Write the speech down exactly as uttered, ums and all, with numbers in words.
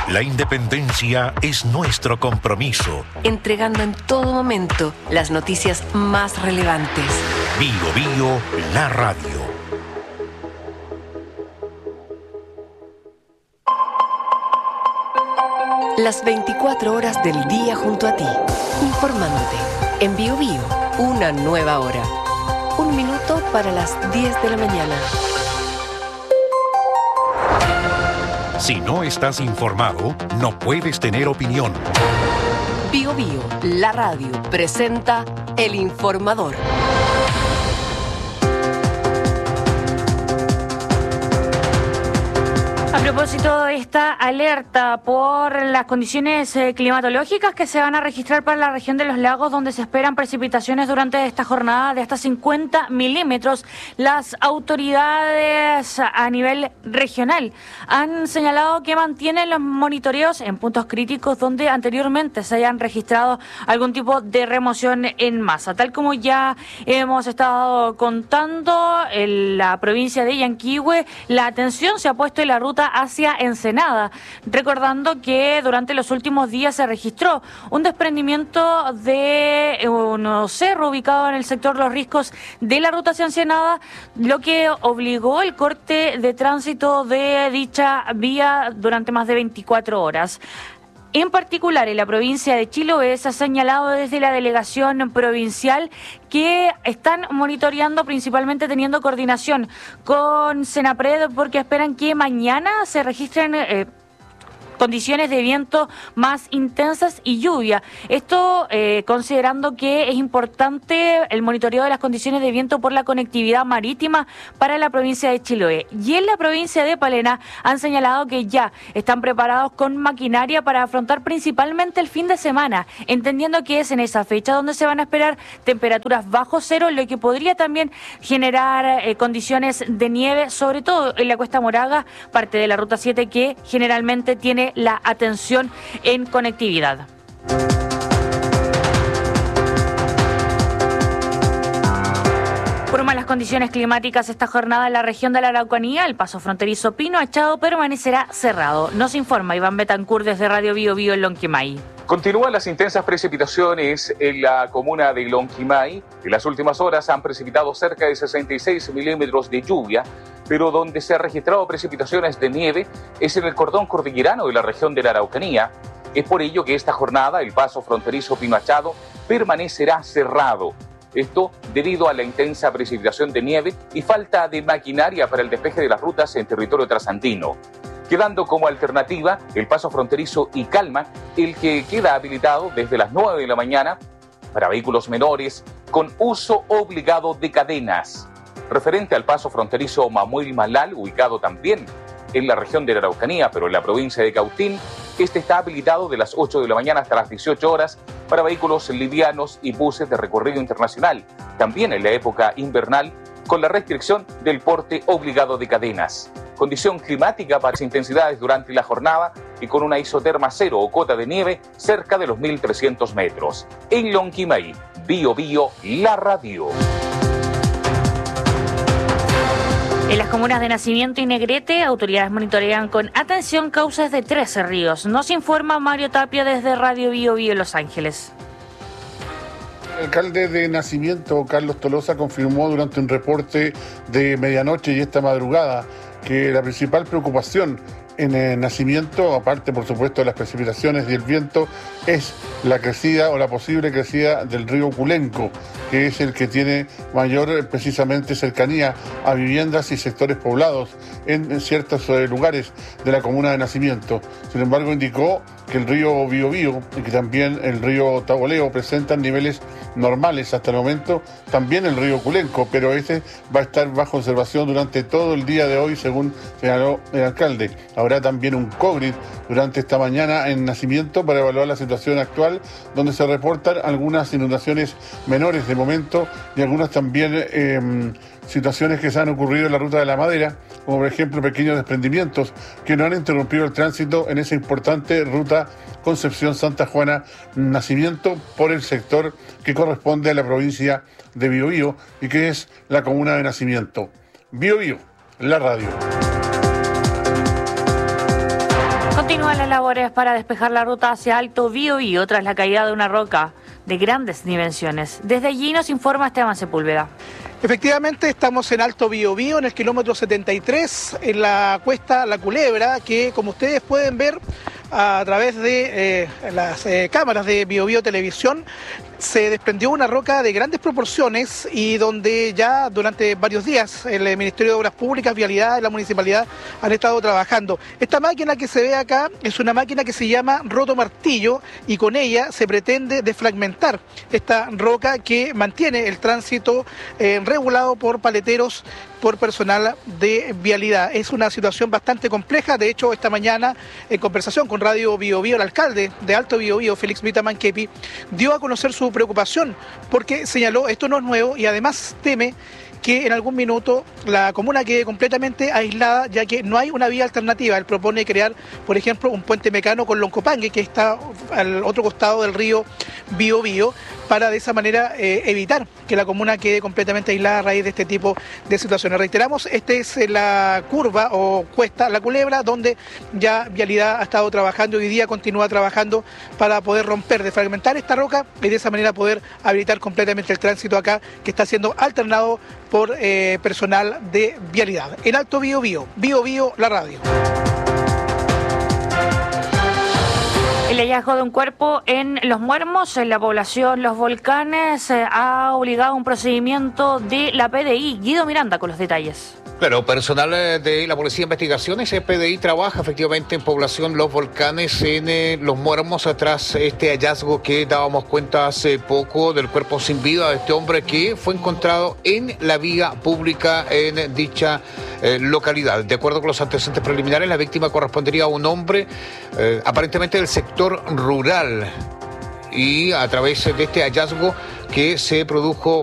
La independencia es nuestro compromiso. Entregando en todo momento las noticias más relevantes. Bio Bio, la radio. Las veinticuatro horas del día junto a ti, informándote. En Bio Bio, una nueva hora. Un minuto para las diez de la mañana. Si no estás informado, no puedes tener opinión. Bio Bio, la radio, presenta El Informador. A propósito de esta alerta por las condiciones eh, climatológicas que se van a registrar para la región de los lagos, donde se esperan precipitaciones durante esta jornada de hasta cincuenta milímetros, las autoridades a nivel regional han señalado que mantienen los monitoreos en puntos críticos donde anteriormente se hayan registrado algún tipo de remoción en masa. Tal como ya hemos estado contando, en la provincia de Yanquihue, la atención se ha puesto en la ruta hacia Ensenada, recordando que durante los últimos días se registró un desprendimiento de un cerro ubicado en el sector Los Riscos de la ruta hacia Ensenada, lo que obligó el corte de tránsito de dicha vía durante más de veinticuatro horas. En particular, en la provincia de Chiloé se ha señalado desde la delegación provincial que están monitoreando, principalmente teniendo coordinación con Senapred, porque esperan que mañana se registren eh, condiciones de viento más intensas y lluvia. Esto eh, considerando que es importante el monitoreo de las condiciones de viento por la conectividad marítima para la provincia de Chiloé. Y en la provincia de Palena han señalado que ya están preparados con maquinaria para afrontar principalmente el fin de semana, entendiendo que es en esa fecha donde se van a esperar temperaturas bajo cero, lo que podría también generar eh, condiciones de nieve, sobre todo en la Cuesta Moraga, parte de la Ruta siete que generalmente tiene la atención en conectividad. Por malas condiciones climáticas esta jornada en la región de la Araucanía, el paso fronterizo Pino Achado permanecerá cerrado. Nos informa Iván Betancourt desde Radio Bio Bio en Lonquimay. Continúan las intensas precipitaciones en la comuna de Lonquimay. En las últimas horas han precipitado cerca de sesenta y seis milímetros de lluvia, pero donde se han registrado precipitaciones de nieve es en el cordón cordillerano de la región de la Araucanía. Es por ello que esta jornada el paso fronterizo Pino Achado permanecerá cerrado. Esto debido a la intensa precipitación de nieve y falta de maquinaria para el despeje de las rutas en territorio trasandino, quedando como alternativa el paso fronterizo y Calma, el que queda habilitado desde las nueve de la mañana para vehículos menores con uso obligado de cadenas. Referente al paso fronterizo Mamuil-Malal, ubicado también en la región de la Araucanía, pero en la provincia de Cautín, este está habilitado de las ocho de la mañana hasta las dieciocho horas para vehículos livianos y buses de recorrido internacional, también en la época invernal, con la restricción del porte obligado de cadenas. Condición climática para las intensidades durante la jornada y con una isoterma cero o cota de nieve cerca de los mil trescientos metros. En Lonquimay, Bio Bio, la radio. En las comunas de Nacimiento y Negrete, autoridades monitorean con atención causas de trece ríos. Nos informa Mario Tapia desde Radio Bio Bio en Los Ángeles. El alcalde de Nacimiento, Carlos Tolosa, confirmó durante un reporte de medianoche y esta madrugada que la principal preocupación en el Nacimiento, aparte por supuesto de las precipitaciones y el viento, es la crecida o la posible crecida del río Culenco, que es el que tiene mayor precisamente cercanía a viviendas y sectores poblados en ciertos lugares de la comuna de Nacimiento. Sin embargo, indicó que el río Biobío y que también el río Taboleo presentan niveles normales hasta el momento, también el río Culenco, pero ese va a estar bajo observación durante todo el día de hoy, según señaló el alcalde. Habrá también un COVID durante esta mañana en Nacimiento para evaluar la situación actual, donde se reportan algunas inundaciones menores de momento y algunas también eh, situaciones que se han ocurrido en la ruta de la Madera, como por ejemplo pequeños desprendimientos que no han interrumpido el tránsito en esa importante ruta Concepción-Santa Juana-Nacimiento por el sector que corresponde a la provincia de Biobío y que es la comuna de Nacimiento. Bio Bio, la radio. Continúan las labores para despejar la ruta hacia Alto Biobío tras la caída de una roca de grandes dimensiones. Desde allí nos informa Esteban Sepúlveda. Efectivamente, estamos en Alto Biobío, en el kilómetro setenta y tres, en la cuesta La Culebra, que como ustedes pueden ver a través de eh, las eh, cámaras de Biobío Televisión, se desprendió una roca de grandes proporciones y donde ya durante varios días el Ministerio de Obras Públicas, Vialidad y la Municipalidad han estado trabajando. Esta máquina que se ve acá es una máquina que se llama rotomartillo y con ella se pretende desfragmentar esta roca que mantiene el tránsito eh, regulado por paleteros, por personal de vialidad. Es una situación bastante compleja. De hecho, esta mañana, en conversación con Radio Biobío, el alcalde de Alto Biobío, Félix Vitaman Kepi, dio a conocer su preocupación porque señaló esto no es nuevo y además teme que en algún minuto la comuna quede completamente aislada, ya que no hay una vía alternativa. Él propone crear, por ejemplo, un puente mecano con Loncopangue, que está al otro costado del río Biobío, para de esa manera eh, evitar que la comuna quede completamente aislada a raíz de este tipo de situaciones. Reiteramos, esta es la curva o cuesta La Culebra, donde ya Vialidad ha estado trabajando y hoy día continúa trabajando para poder romper, desfragmentar esta roca y de esa manera poder habilitar completamente el tránsito acá, que está siendo alternado por eh, personal de Vialidad. En Alto Biobío, Biobío, la radio. El hallazgo de un cuerpo en Los Muermos, en la población Los Volcanes, eh, ha obligado a un procedimiento de la P D I. Guido Miranda con los detalles. Claro, personal de la Policía de Investigaciones, el P D I, trabaja efectivamente en población Los Volcanes, en eh, Los Muermos, tras este hallazgo que dábamos cuenta hace poco del cuerpo sin vida de este hombre que fue encontrado en la vía pública en dicha eh, localidad. De acuerdo con los antecedentes preliminares, la víctima correspondería a un hombre eh, aparentemente del sector rural y a través de este hallazgo que se produjo